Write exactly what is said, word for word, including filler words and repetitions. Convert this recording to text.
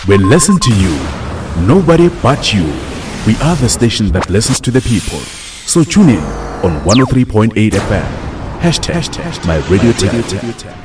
We listen to you. Nobody but you. We are the station that listens to the people. So tune in on one oh three point eight F M. Hashtag, Hashtag my radio tag.